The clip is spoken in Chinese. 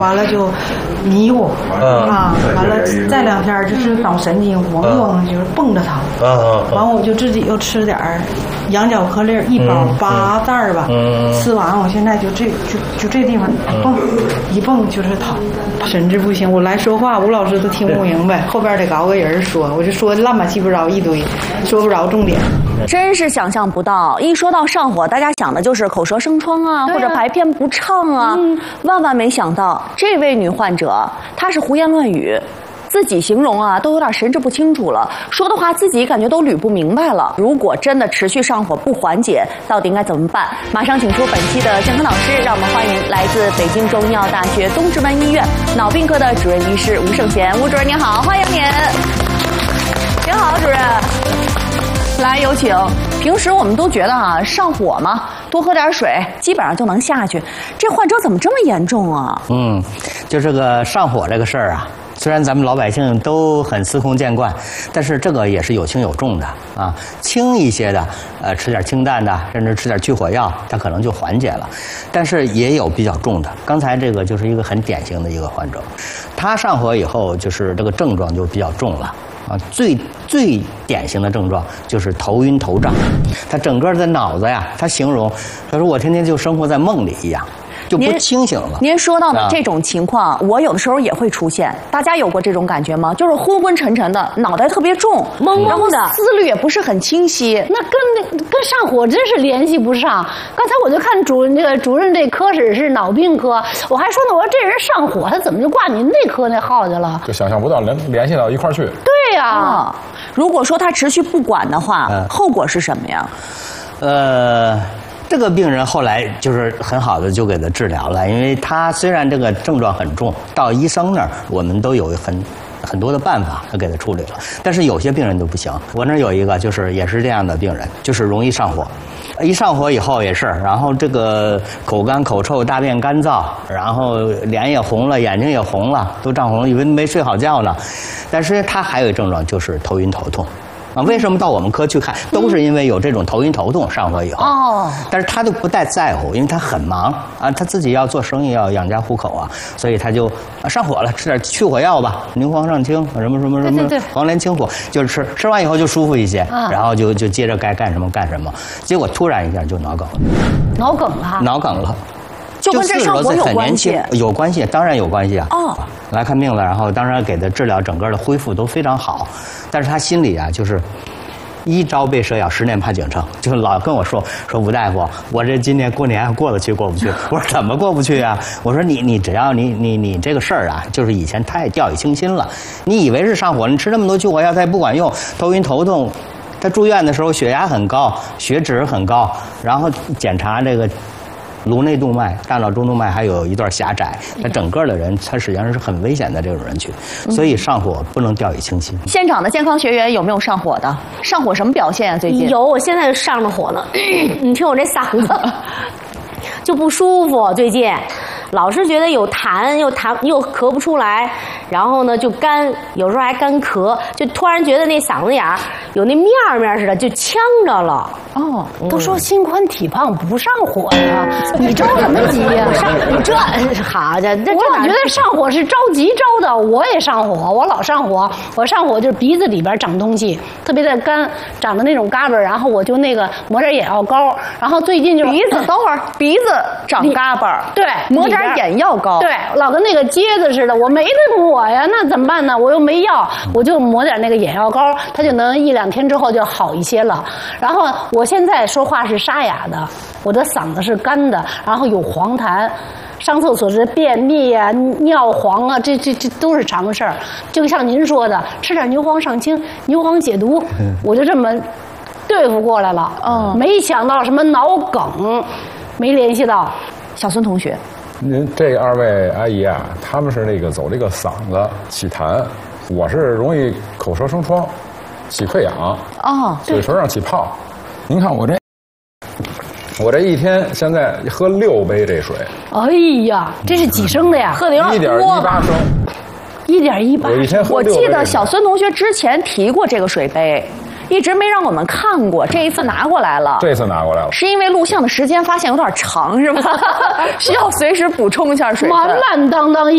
完了就迷糊啊，完了再2天就是脑神经嗡就是蹦着疼。完我就自己又吃点羊角颗粒1包8袋吧。吃完我现在就这地方一蹦就是疼，神志不行。我来说话，吴老师都听不明白，后边得搞个人说，我就说乱七八糟一堆，说不着重点。 真是想象不到，一说到上火，大家想的就是口舌生疮啊，或者排便不畅啊。万万没想到，这位女患者她是胡言乱语，自己形容啊都有点神志不清楚了，说的话自己感觉都捋不明白了。如果真的持续上火不缓解，到底应该怎么办？马上请出本期的健康导师，让我们欢迎来自北京中医药大学东直门医院脑病科的主任医师吴胜贤。吴主任您好，欢迎您。您好，主任。来，有请。平时我们都觉得上火嘛，多喝点水，基本上就能下去。这患者怎么这么严重啊？ 就这个上火这个事儿啊，虽然咱们老百姓都很司空见惯，但是这个也是有轻有重的啊。轻一些的，吃点清淡的，甚至吃点去火药，它可能就缓解了。但是也有比较重的，刚才这个就是一个很典型的一个患者，他上火以后就是这个症状就比较重了。最典型的症状就是头晕头胀，他整个的脑子呀，他形容，他说我天天就生活在梦里一样，就不清醒了。 您说到的这种情况，我有的时候也会出现，大家有过这种感觉吗？就是昏昏沉沉的，脑袋特别重，懵懵的，思虑也不是很清晰。 那跟上火真是联系不上。刚才我就看主任这科室是脑病科，我还说呢，我说这人上火，他怎么就挂您那科那号去了？ 就想象不到能联系到一块儿去。 对呀， 如果说他持续不管的话，后果是什么呀？ 这个病人后来就是很好的就给他治疗了，因为他虽然这个症状很重，到医生那儿我们都有很多的办法给他处理了，但是有些病人就不行。我那儿有一个就是也是这样的病人，就是容易上火，一上火以后也是，然后这个口干口臭、大便干燥，然后脸也红了，眼睛也红了，都涨红了，以为没睡好觉呢。但是他还有一症状就是头晕头痛。为什么到我们科去看，都是因为有这种头晕头痛上火以后。但是他就不太在乎，因为他很忙啊，他自己要做生意，要养家糊口啊，所以他就上火了，吃点去火药吧，牛黄上清，什么黄连清火，就是吃完以后就舒服一些，然后就接着该干什么干什么。结果突然一下就脑梗了。 脑梗了？ 脑梗了。 就跟这上火有关系？ 有关系，当然有关系啊。来看病了，然后当然给他治疗，整个的恢复都非常好。但是他心里啊，就是1朝被蛇咬，10年怕井绳，就老跟我说吴大夫，我这今年过年还过得去过不去？我说怎么过不去啊？我说你只要你这个事儿啊，就是以前太掉以轻心了。你以为是上火，你吃那么多去火药它也不管用，头晕头痛。他住院的时候血压很高，血脂很高，然后检查这个颅内动脉、大脑中动脉还有一段狭窄，他整个的人他实际上是很危险的这种人群，所以上火不能掉以轻心。 现场的健康学员有没有上火的？上火什么表现啊？最近有，我现在就上着火呢。你听我这嗓子就不舒服，最近老是觉得有痰，又咳不出来，然后呢就干，有时候还干咳，就突然觉得那嗓子眼儿有那面似的，就呛着了。 都说心宽体胖不上火呀，你着什么急呀？ 这好家伙， 我老觉得上火是着急着的，我也上火，我老上火，我上火就是鼻子里边长东西，特别的干，长的那种嘎巴，然后我就那个抹点眼药膏，然后最近就是等会儿鼻子长嘎巴， 对， 抹点眼药膏， 对，老跟那个疖子似的，我没得抹呀，那怎么办呢？我又没药，我就抹点那个眼药膏，它就能1、2天之后就好一些了。然后我现在说话是沙哑的，我的嗓子是干的，然后有黄痰，上厕所是便秘啊、尿黄啊，这都是常事儿。就像您说的，吃点牛黄上清，牛黄解毒，我就这么对付过来了。没想到什么脑梗，没联系到。 小孙同学， 您这2位阿姨啊，他们是那个走这个嗓子起痰，我是容易口舌生疮、起溃疡，嘴唇上起泡。您看我这一天现在喝6杯这水。哎呀，这是几升的呀？ 喝的有点多。 1.18升。 1.18。 我一天喝6杯。 我记得小孙同学之前提过这个水杯。一直没让我们看过，这一次拿过来了。 这次拿过来了， 是因为录像的时间发现有点长，是吧？需要随时补充一下水分。 满满当当。